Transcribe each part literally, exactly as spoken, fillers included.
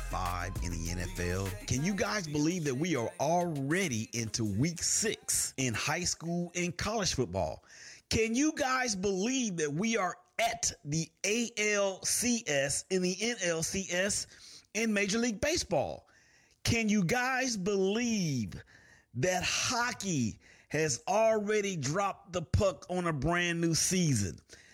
five in the N F L. Can you guys believe that we are already into week six in high school and college football? Can you guys believe that we are at the A L C S in the N L C S in Major League Baseball? Can you guys believe that hockey has already dropped the puck on a brand new season?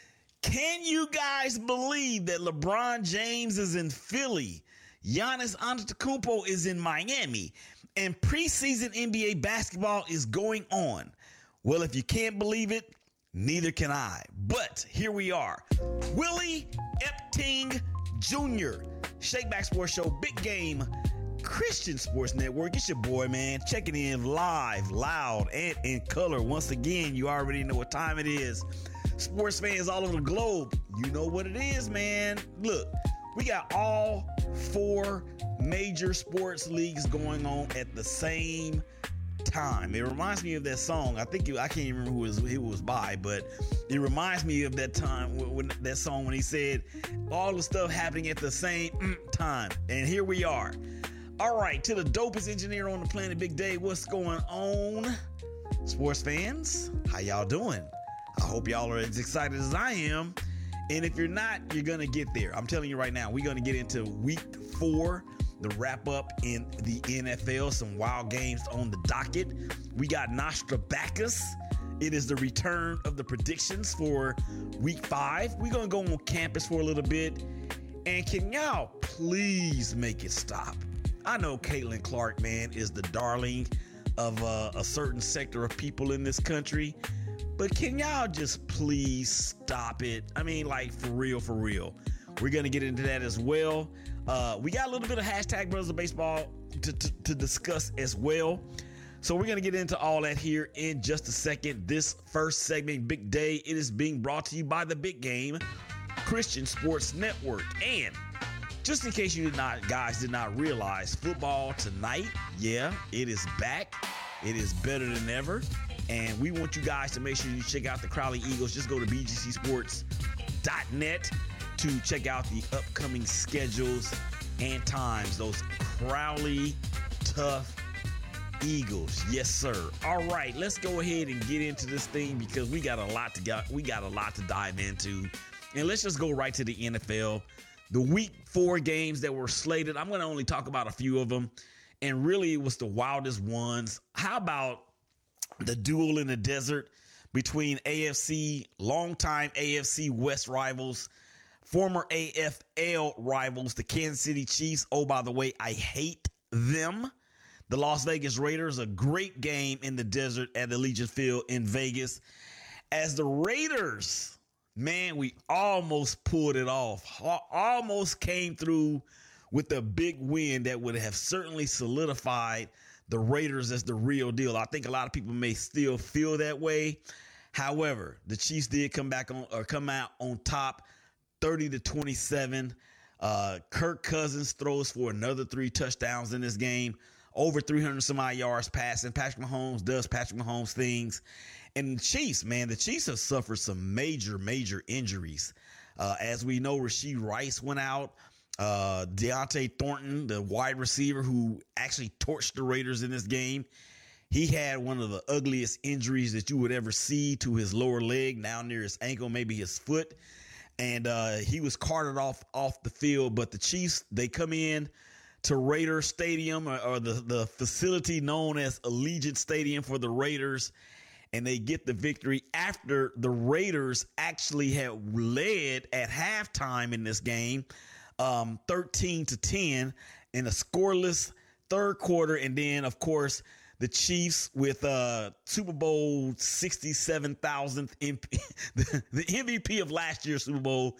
Can you guys believe that LeBron James is in Philly, Giannis Antetokounmpo is in Miami, and preseason N B A basketball is going on? Well, if you can't believe it, neither can I. But here we are. Willie Epting Junior Shakeback Sports Show, Big Game, Christian Sports Network. It's your boy, man, checking in live, loud, and in color. Once again, you already know what time it is. Sports fans all over the globe, you know what it is, man. Look, we got all four major sports leagues going on at the same time. It reminds me of that song. I think it, I can't even remember who it was, who it was by, but it reminds me of that time when, when that song when he said all the stuff happening at the same time. And here we are. All right, to the dopest engineer on the planet, Big Dave. What's going on, sports fans? How y'all doing? I hope y'all are as excited as I am. And if you're not, you're going to get there. I'm telling you right now, we're going to get into week four, the wrap up in the N F L. Some wild games on the docket. We got Nostradamus. It is the return of the predictions for week five. We're going to go on campus for a little bit. And can y'all please make it stop? I know Caitlin Clark, man, is the darling of uh, a certain sector of people in this country. But can y'all just please stop it? I mean, like, for real, for real. We're going to get into that as well. Uh, we got a little bit of hashtag Brothers of Baseball to, to, to discuss as well. So we're going to get into all that here in just a second. This first segment, Big Day, it is being brought to you by the Big Game, Christian Sports Network. And just in case you did not, guys did not realize, football tonight, yeah, it is back. It is better than ever. And we want you guys to make sure you check out the Crowley Eagles. Just go to b g c sports dot net to check out the upcoming schedules and times. Those Crowley tough Eagles. Yes, sir. All right, let's go ahead and get into this thing because we got a lot to got we got a lot to dive into. And let's just go right to the N F L. The week four games that were slated, I'm going to only talk about a few of them. And really, it was the wildest ones. How about the duel in the desert between A F C, longtime A F C West rivals, former A F L rivals, the Kansas City Chiefs. Oh, by the way, I hate them. The Las Vegas Raiders, a great game in the desert at Allegiant Field in Vegas. As the Raiders, man, we almost pulled it off. Almost came through with a big win that would have certainly solidified the Raiders as the real deal. I think a lot of people may still feel that way. However, the Chiefs did come back on or come out on top thirty to twenty-seven. Uh, Kirk Cousins throws for another three touchdowns in this game. Over three hundred some odd yards passing. Patrick Mahomes does Patrick Mahomes things. And the Chiefs, man, the Chiefs have suffered some major, major injuries. Uh, as we know, Rashee Rice went out. Uh, Deontay Thornton, the wide receiver who actually torched the Raiders in this game, he had one of the ugliest injuries that you would ever see to his lower leg, down near his ankle, maybe his foot. And uh, he was carted off off the field. But the Chiefs, they come in to Raider Stadium, or, or the, the facility known as Allegiant Stadium for the Raiders, and they get the victory after the Raiders actually had led at halftime in this game. Um, thirteen to ten in a scoreless third quarter. And then, of course, the Chiefs with uh, Super Bowl sixty-seven thousandth M V P, the, the M V P of last year's Super Bowl,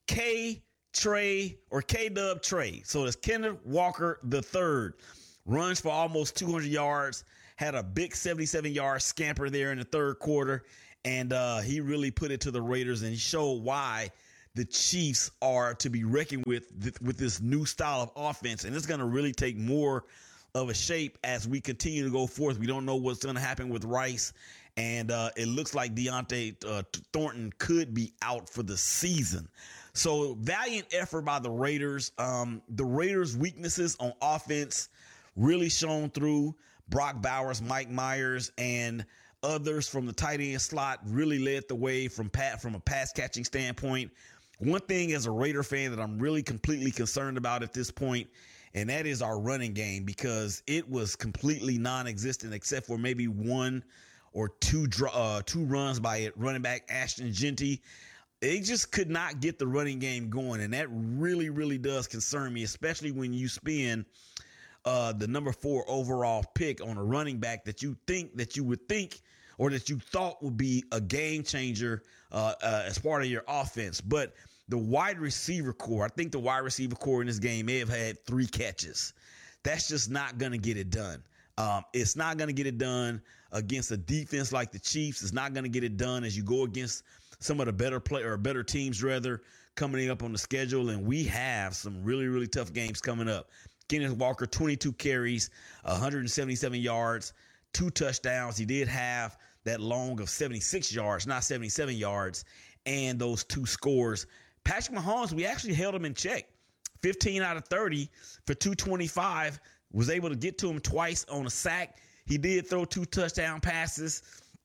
K. Trey or K-Dub Trey. So it's Kenneth Walker the third. Runs for almost two hundred yards. Had a big seventy-seven yard scamper there in the third quarter. And uh, he really put it to the Raiders and he showed why the Chiefs are to be reckoned with th- with this new style of offense. And it's going to really take more of a shape as we continue to go forth. We don't know what's going to happen with Rice. And uh, it looks like Deontay uh, Thornton could be out for the season. So valiant effort by the Raiders. Um, the Raiders' weaknesses on offense really shone through. Brock Bowers, Mike Myers, and others from the tight end slot really led the way from pat from a pass catching standpoint. One thing as a Raider fan that I'm really completely concerned about at this point, and that is our running game, because it was completely non-existent except for maybe one or two uh, two runs by running back Ashton Jeanty. They just could not get the running game going, and that really, really does concern me, especially when you spend uh, the number four overall pick on a running back that you think that you would think or that you thought would be a game changer uh, uh, as part of your offense. But the wide receiver core, I think the wide receiver core in this game may have had three catches. That's just not going to get it done. Um, it's not going to get it done against a defense like the Chiefs. It's not going to get it done as you go against some of the better play or better teams rather coming up on the schedule. And we have some really, really tough games coming up. Kenneth Walker, twenty-two carries, one hundred seventy-seven yards, two touchdowns. He did have that long of seventy-six yards, not seventy-seven yards, and those two scores. Patrick Mahomes, we actually held him in check. fifteen out of thirty for two twenty-five, was able to get to him twice on a sack. He did throw two touchdown passes,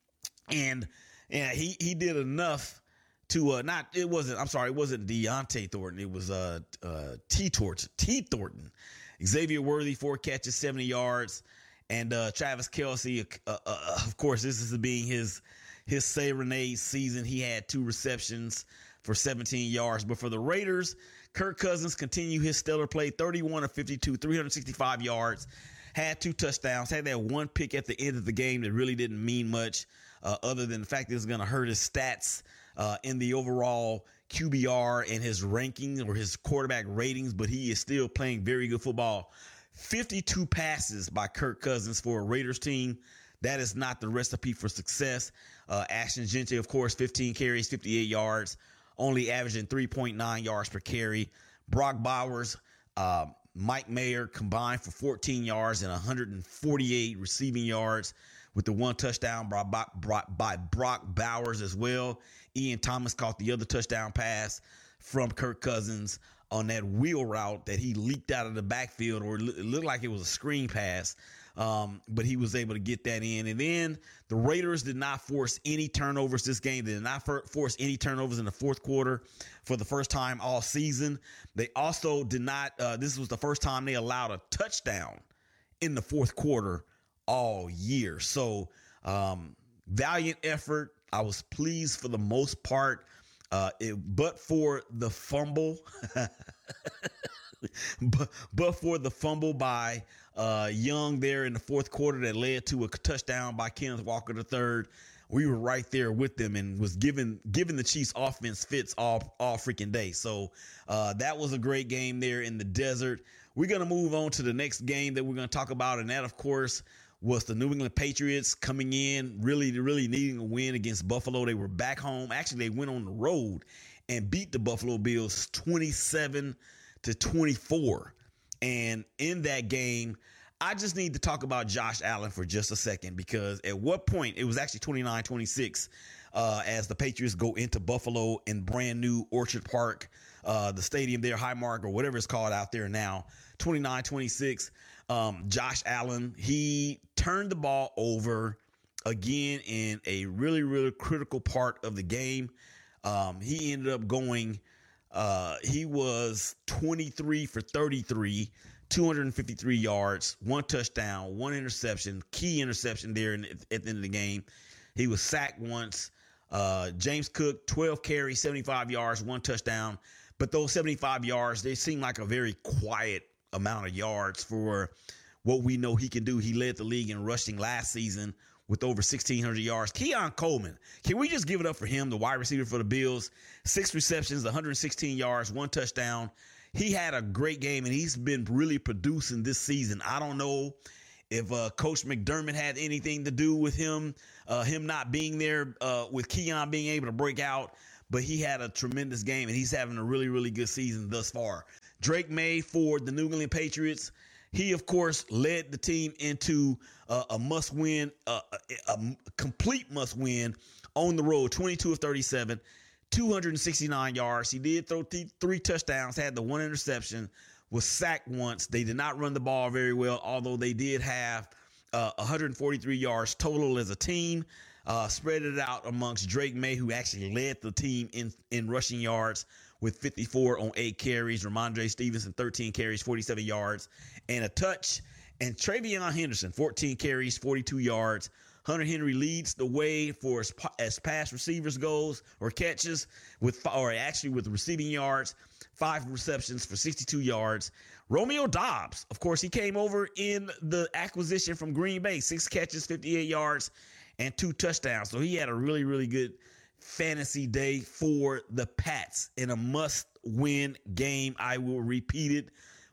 and yeah, he, he did enough to uh, not, it wasn't, I'm sorry, it wasn't Deontay Thornton. It was uh, uh, T. Thornton, T. Thornton. Xavier Worthy, four catches, seventy yards. And uh, Travis Kelce, uh, uh, of course, this is being his, his serenade season. He had two receptions for seventeen yards. But for the Raiders, Kirk Cousins continued his stellar play, thirty-one of fifty-two, three hundred sixty-five yards, had two touchdowns, had that one pick at the end of the game that really didn't mean much uh, other than the fact that it's going to hurt his stats uh, in the overall Q B R and his ranking or his quarterback ratings, but he is still playing very good football. fifty-two passes by Kirk Cousins for a Raiders team. That is not the recipe for success. Uh, Ashton Jeanty, of course, fifteen carries, fifty-eight yards, only averaging three point nine yards per carry. Brock Bowers, uh, Mike Mayer combined for fourteen yards and one hundred forty-eight receiving yards with the one touchdown by, by, by Brock Bowers as well. Ian Thomas caught the other touchdown pass from Kirk Cousins on that wheel route that he leaked out of the backfield, or it looked like it was a screen pass. Um, but he was able to get that in. And then the Raiders did not force any turnovers this game. They did not for- force any turnovers in the fourth quarter for the first time all season. They also did not, uh, this was the first time they allowed a touchdown in the fourth quarter all year. So, um, valiant effort. I was pleased for the most part, uh, it, but for the fumble, but, but for the fumble by uh, Young there in the fourth quarter that led to a touchdown by Kenneth Walker the third. We were right there with them and was giving giving the Chiefs offense fits all all freaking day. So uh, that was a great game there in the desert. We're going to move on to the next game that we're going to talk about, and that, of course, was the New England Patriots coming in, really, really needing a win against Buffalo. They were back home. Actually, they went on the road and beat the Buffalo Bills twenty-seven to twenty-four. And in that game, I just need to talk about Josh Allen for just a second, because at what point, it was actually twenty-nine twenty-six uh, as the Patriots go into Buffalo in brand new Orchard Park, uh, the stadium there, Highmark, or whatever it's called out there now, twenty-nine twenty-six. Um, Josh Allen, he turned the ball over again in a really, really critical part of the game. Um, he ended up going, uh, he was twenty-three for thirty-three, two hundred fifty-three yards, one touchdown, one interception, key interception there in, at the end of the game. He was sacked once. Uh, James Cook, twelve carries, seventy-five yards, one touchdown. But those seventy-five yards, they seem like a very quiet amount of yards for what we know he can do. He led the league in rushing last season with over sixteen hundred yards. Keon Coleman, can we just give it up for him, the wide receiver for the Bills? Six receptions, one hundred sixteen yards, one touchdown. He had a great game, and he's been really producing this season. I don't know if uh, Coach McDermott had anything to do with him, uh, him not being there, uh, with Keon being able to break out, but he had a tremendous game, and he's having a really, really good season thus far. Drake May for the New England Patriots, he, of course, led the team into uh, a must-win, uh, a, a complete must-win on the road, twenty-two of thirty-seven, two hundred sixty-nine yards. He did throw th- three touchdowns, had the one interception, was sacked once. They did not run the ball very well, although they did have uh, one hundred forty-three yards total as a team. Uh, spread it out amongst Drake May, who actually led the team in, in rushing yards with fifty-four on eight carries. Ramondre Stevenson, thirteen carries, forty-seven yards, and a touch. And Travion Henderson, fourteen carries, forty-two yards. Hunter Henry leads the way for as, as pass receivers goes or catches with, or actually with receiving yards, five receptions for sixty-two yards. Romeo Doubs, of course, he came over in the acquisition from Green Bay, six catches, fifty-eight yards, and two touchdowns. So he had a really, really good fantasy day for the Pats in a must-win game. I will repeat it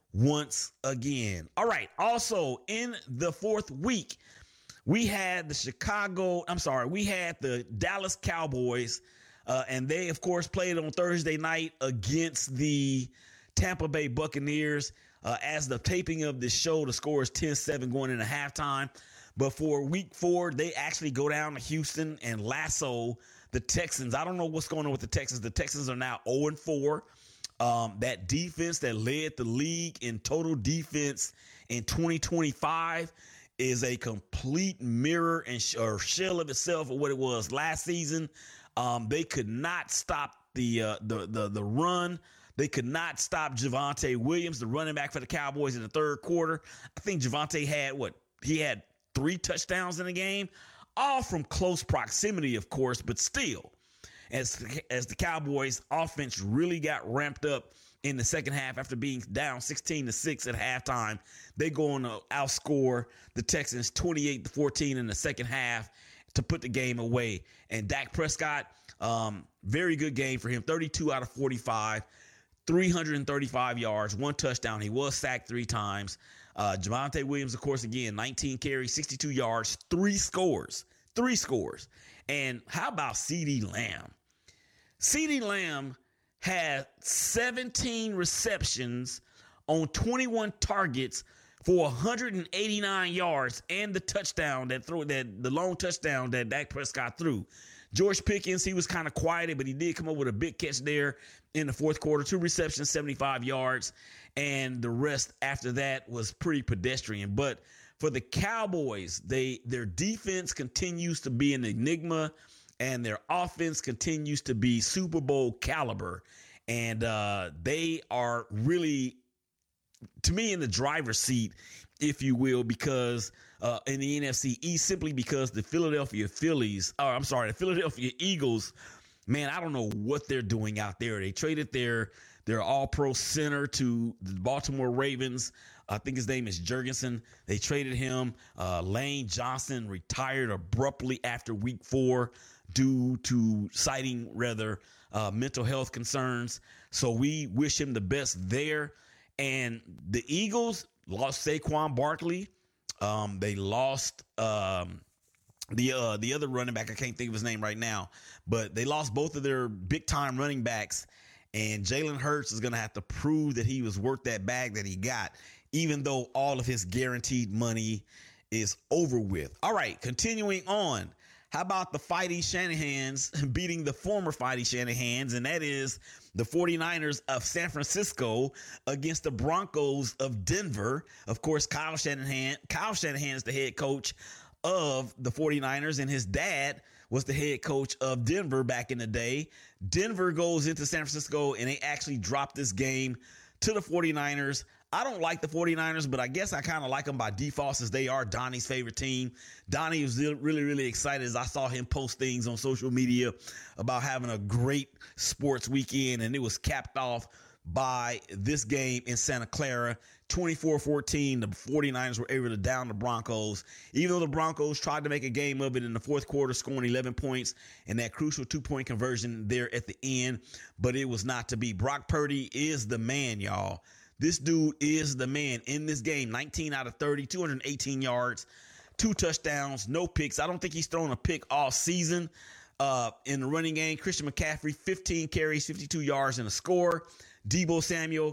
once again. All right. Also, in the fourth week, we had the Chicago, I'm sorry, we had the Dallas Cowboys, uh, and they, of course, played on Thursday night against the Tampa Bay Buccaneers. Uh, as the taping of this show, the score is ten seven going into halftime. But for week four, they actually go down to Houston and lasso the Texans. I don't know what's going on with the Texans. The Texans are now oh and four. Um, that defense that led the league in total defense in twenty twenty-five is a complete mirror and sh- or shell of itself of what it was last season. Um, they could not stop the, uh, the the the run. They could not stop Javonte Williams, the running back for the Cowboys, in the third quarter. I think Javonte had what he had three touchdowns in the game, all from close proximity, of course, but still, as as the Cowboys offense really got ramped up in the second half after being down sixteen to six at halftime, they go on to outscore the Texans twenty-eight to fourteen in the second half to put the game away. And Dak Prescott, um, very good game for him, thirty-two out of forty-five, three hundred thirty-five yards, one touchdown. He was sacked three times. Uh, Javonte Williams, of course, again, nineteen carries, sixty-two yards, three scores, three scores. And how about CeeDee Lamb? CeeDee Lamb had seventeen receptions on twenty-one targets for one hundred eighty-nine yards and the touchdown that threw that the long touchdown that Dak Prescott threw. George Pickens, he was kind of quieted, but he did come up with a big catch there in the fourth quarter. Two receptions, seventy-five yards, and the rest after that was pretty pedestrian. But for the Cowboys, they their defense continues to be an enigma, and their offense continues to be Super Bowl caliber. And uh, they are really, to me, in the driver's seat, if you will, because uh, in the N F C East, simply because the Philadelphia Phillies, or I'm sorry, the Philadelphia Eagles, man, I don't know what they're doing out there. They traded their their all-pro center to the Baltimore Ravens. I think his name is Jurgensen. They traded him. Uh, Lane Johnson retired abruptly after week four due to citing rather uh, mental health concerns. So we wish him the best there. And the Eagles lost Saquon Barkley. Um, they lost um, the uh, the other running back. I can't think of his name right now, but they lost both of their big time running backs. And Jalen Hurts is going to have to prove that he was worth that bag that he got, even though all of his guaranteed money is over with. All right, continuing on. How about the Fighty Shanahans beating the former Fighty Shanahans, and that is the 49ers of San Francisco against the Broncos of Denver. Of course, Kyle Shanahan, Kyle Shanahan is the head coach of the 49ers, and his dad was the head coach of Denver back in the day. Denver goes into San Francisco, and they actually dropped this game to the 49ers. I don't like the 49ers, but I guess I kind of like them by default since they are Donnie's favorite team. Donnie was really, really excited as I saw him post things on social media about having a great sports weekend, and it was capped off by this game in Santa Clara. twenty-four fourteen, the 49ers were able to down the Broncos, even though the Broncos tried to make a game of it in the fourth quarter, scoring eleven points and that crucial two-point conversion there at the end, but it was not to be. Brock Purdy is the man, y'all. This dude is the man in this game. nineteen out of thirty, two hundred eighteen yards, two touchdowns, no picks. I don't think he's thrown a pick all season uh, in the running game. Christian McCaffrey, fifteen carries, fifty-two yards, and a score. Deebo Samuel,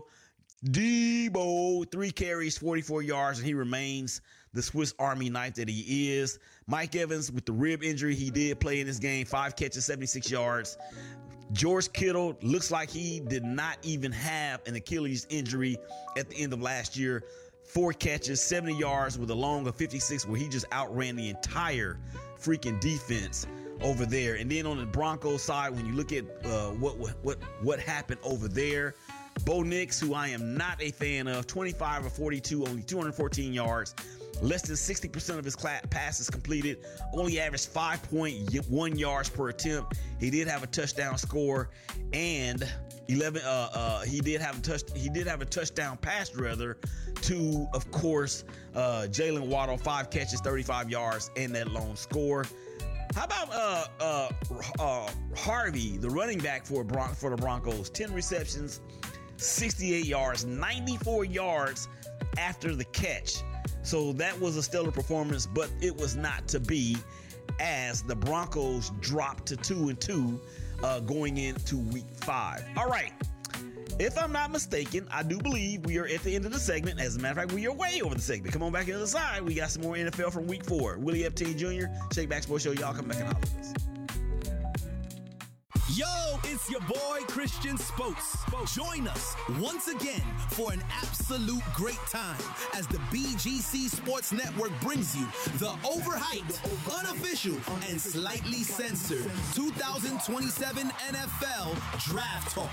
Deebo, three carries, forty-four yards, and he remains the Swiss Army knife that he is. Mike Evans, with the rib injury, he did play in this game. Five catches, seventy-six yards. George Kittle looks like he did not even have an Achilles injury at the end of last year. Four catches, seventy yards with a long of fifty-six, where he just outran the entire freaking defense over there. And then on the Broncos side, when you look at uh, what what what happened over there, Bo Nix, who I am not a fan of, twenty-five of forty-two, only two hundred fourteen yards, less than sixty percent of his passes completed, only averaged five point one yards per attempt. He did have a touchdown score, and eleven. Uh, uh, he did have a touch. He did have a touchdown pass, rather, to, of course, uh, Jalen Waddle, five catches, thirty-five yards, and that lone score. How about uh, uh, uh, Harvey, the running back for Bron- for the Broncos? ten receptions, sixty-eight yards, ninety-four yards after the catch. So that was a stellar performance, but it was not to be, as the Broncos dropped to two and two uh, going into week five. All right. If I'm not mistaken, I do believe we are at the end of the segment. As a matter of fact, we are way over the segment. Come on back to the other side. We got some more N F L from week four. Willie Epstein Junior, Shake Back Sports Show. Y'all come back and holler at us. Yo, it's your boy Christian Spokes. Join us once again for an absolute great time as the B G C Sports Network brings you the overhyped, unofficial, and slightly censored two thousand twenty-seven N F L Draft Talk.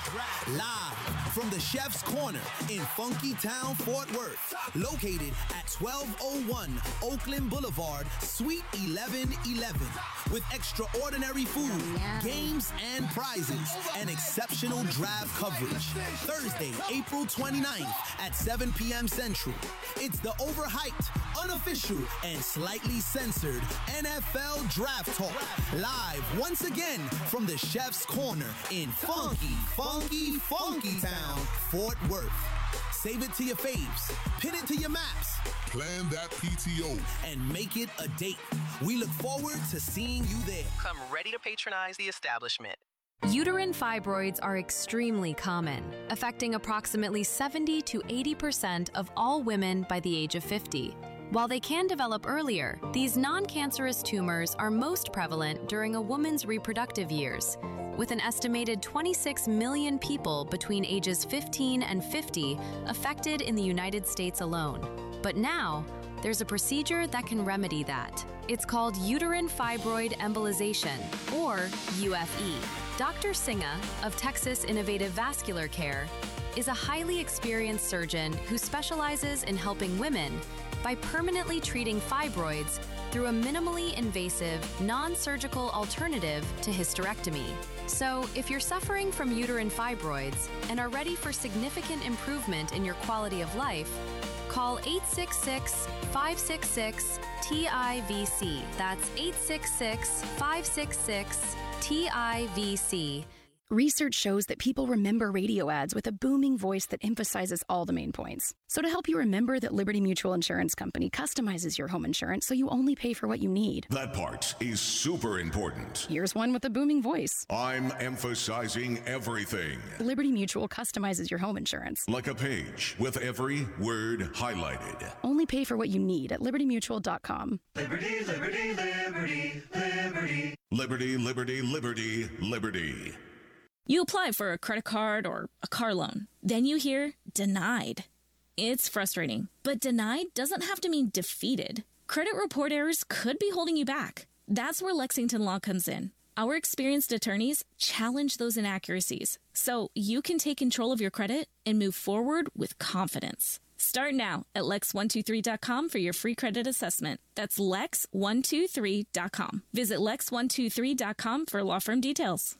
Live from the Chef's Corner in Funky Town, Fort Worth, located at twelve oh one Oakland Boulevard, Suite eleven eleven, with extraordinary food, games, and prizes, and exceptional draft coverage. Thursday, April twenty-ninth at seven p.m. Central. It's the overhyped, unofficial, and slightly censored N F L Draft Talk. Live once again from the Chef's Corner in Funky, Funky, Funky Town, Fort Worth. Save it to your faves, pin it to your maps, plan that P T O, and make it a date. We look forward to seeing you there. Come ready to patronize the establishment. Uterine fibroids are extremely common, affecting approximately seventy to eighty percent of all women by the age of fifty. While they can develop earlier, these non-cancerous tumors are most prevalent during a woman's reproductive years, with an estimated twenty-six million people between ages fifteen and fifty affected in the United States alone. But now, there's a procedure that can remedy that. It's called uterine fibroid embolization, or U F E. Doctor Singa of Texas Innovative Vascular Care is a highly experienced surgeon who specializes in helping women by permanently treating fibroids through a minimally invasive, non-surgical alternative to hysterectomy. So, if you're suffering from uterine fibroids and are ready for significant improvement in your quality of life, call eight six six, five six six, T I V C. That's eight six six, five six six, T I V C. Research shows that people remember radio ads with a booming voice that emphasizes all the main points. So to help you remember that Liberty Mutual Insurance Company customizes your home insurance so you only pay for what you need. That part is super important. Here's one with a booming voice. I'm emphasizing everything. Liberty Mutual customizes your home insurance. Like a page with every word highlighted. Only pay for what you need at liberty mutual dot com. Liberty, liberty, liberty, liberty. Liberty, liberty, liberty, liberty. You apply for a credit card or a car loan. Then you hear denied. It's frustrating, but denied doesn't have to mean defeated. Credit report errors could be holding you back. That's where Lexington Law comes in. Our experienced attorneys challenge those inaccuracies so you can take control of your credit and move forward with confidence. Start now at lex one two three dot com for your free credit assessment. That's lex one two three dot com. Visit lex one two three dot com for law firm details.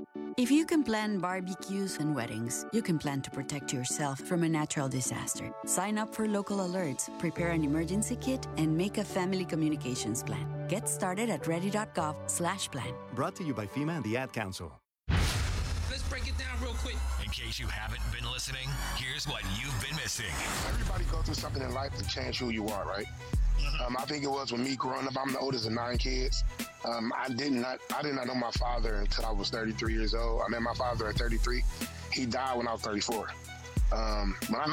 If you can plan barbecues and weddings, you can plan to protect yourself from a natural disaster. Sign up for local alerts, prepare an emergency kit, and make a family communications plan. Get started at ready.gov slash plan. Brought to you by FEMA and the Ad Council. Let's break it down real quick. In case you haven't been listening, here's what you've been missing. Everybody goes through something in life to change who you are, right? Um, I think it was with me growing up. I'm the oldest of nine kids. Um, I did not, I did not know my father until I was thirty-three years old. I met my father at thirty-three. He died when I was thirty-four. Um, when I